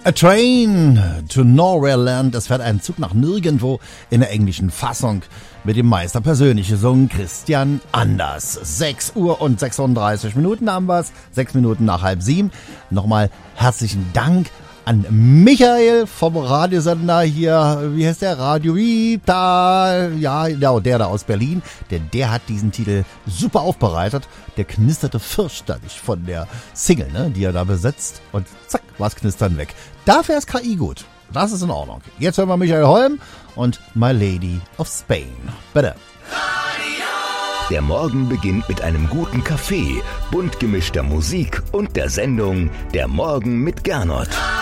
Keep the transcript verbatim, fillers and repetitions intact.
A Train to Nowhere Land. Es fährt ein Zug nach nirgendwo in der englischen Fassung mit dem Meister persönlich gesungen Christian Anders. sechs Uhr und sechsunddreißig Minuten haben wir's. Sechs Minuten nach halb sieben. Nochmal herzlichen Dank an Michael vom Radiosender hier, wie heißt der? Radio Vita. Ja, genau, der da aus Berlin. Denn der hat diesen Titel super aufbereitet. Der knisterte fürchterlich von der Single, ne, die er da besetzt. Und zack, war's knistern weg. Dafür ist K I gut. Das ist in Ordnung. Jetzt hören wir Michael Holm und My Lady of Spain. Bitte. Der Morgen beginnt mit einem guten Kaffee, bunt gemischter Musik und der Sendung Der Morgen mit Gernot.